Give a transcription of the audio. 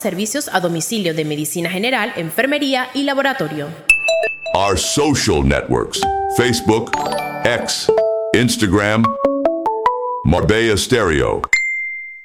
Servicios a domicilio de medicina general, enfermería y laboratorio. Our social networks: Facebook, X, Instagram, Marbella Stereo.